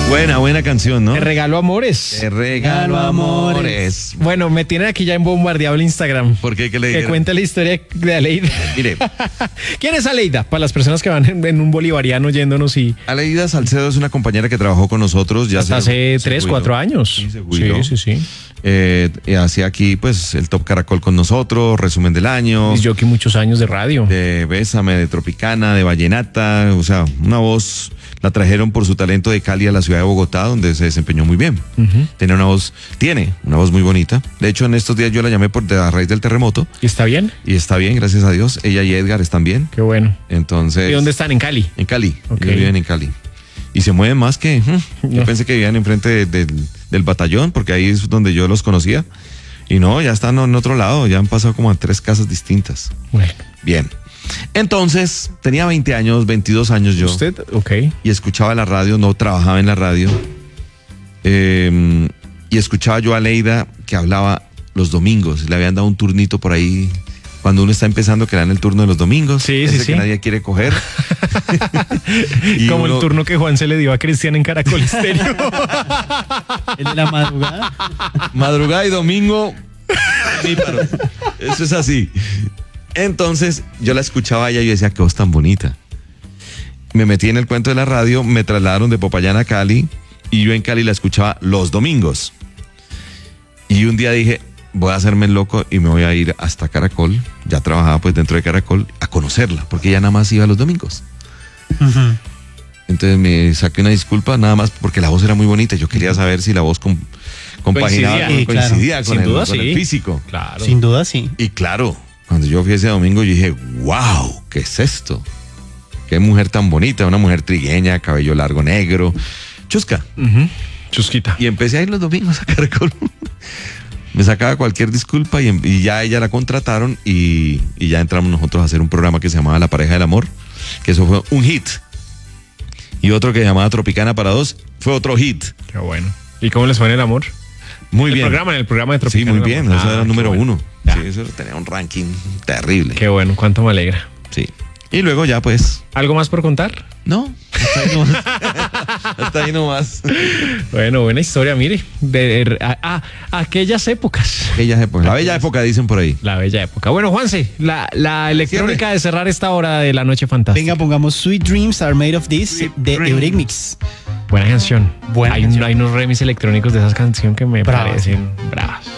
Buena canción, ¿no? Te regalo amores. Te regalo amores. Bueno, me tienen aquí ya en bombardeado el Instagram. ¿Por qué? ¿Qué le Que dijeron? cuente la historia de Aleida. Mire, ¿Quién es Aleida? Para las personas que van en un bolivariano yéndonos y Aleida Salcedo es una compañera que trabajó con nosotros ya hasta hace se 3, jubiló. 4 años. Sí, se jubiló. Sí. Hacía aquí pues el Top Caracol con nosotros, resumen del año, Y yo que muchos años de radio. de Bésame, de Tropicana, de Vallenata, o sea, una voz, la trajeron por su talento de Cali a la ciudad de Bogotá, donde se desempeñó muy bien. Tiene una voz muy bonita. De hecho, en estos días yo la llamé a raíz del terremoto ¿Y está bien? y está bien, gracias a Dios. Ella y Edgar están bien. Qué bueno. Entonces, ¿Y dónde están? ¿En Cali? en Cali, Ok. ellos viven en Cali. Y se mueven más que... Yo pensé que vivían enfrente del batallón, porque ahí es donde yo los conocía. Y no, ya están en otro lado, ya han pasado como a 3 casas distintas. Bueno. Bien. Entonces, tenía 20 años, 22 años yo. ¿Usted? Ok. Y escuchaba la radio, no trabajaba en la radio. Y escuchaba yo a Aleida que hablaba los domingos. Le habían dado un turnito por ahí. Cuando uno está empezando, que le dan el turno de los domingos. Sí, ese sí. que nadie quiere coger. Y Como uno- el turno que Juan se le dio a Cristian en Caracol Estéreo. ¿El de la madrugada? Madrugada y domingo, píparo. Eso es así. Entonces, yo la escuchaba a ella y yo decía, qué voz tan bonita. Me metí en el cuento de la radio, me trasladaron de Popayán a Cali y yo en Cali la escuchaba los domingos. Y un día dije, voy a hacerme el loco y me voy a ir hasta Caracol. Ya trabajaba pues dentro de Caracol a conocerla, porque ella nada más iba los domingos. Entonces me saqué una disculpa nada más porque la voz era muy bonita. Yo quería saber si la voz compaginaba, Coincidía. Sí, claro. coincidía con, Sin duda, con el sí. físico. Claro. Sin duda, sí. Y claro, cuando yo fui ese domingo, yo dije, wow, ¿qué es esto? Qué mujer tan bonita, una mujer trigueña, cabello largo negro, chusca. Chusquita. Y empecé a ir los domingos a Caracol. Me sacaba cualquier disculpa y ya ella la contrataron y ya entramos nosotros a hacer un programa que se llamaba La Pareja del Amor, que eso fue un hit. Y otro que se llamaba Tropicana para dos fue otro hit. Qué bueno. ¿Y cómo les fue en el amor? Muy En bien. el programa de Sí, Tropicana. muy bien. Eso era qué número bueno. 1. Ya. Sí, eso tenía un ranking terrible. Qué bueno, cuánto me alegra. Sí. Y luego ya pues, ¿Algo más por contar? no, hasta ahí nomás. Hasta ahí nomás. Bueno, buena historia, mire. Aquellas épocas. Aquellas épocas. La bella época dicen por ahí. La bella época. Bueno, Juanse, la electrónica de cerrar esta hora de la noche fantástica. Venga, pongamos Sweet Dreams Are Made of This Sweet de Dreams. Eurythmics. Buena canción. Buena hay canción. unos remix electrónicos de esas canciones que me Bravas. parecen bravas.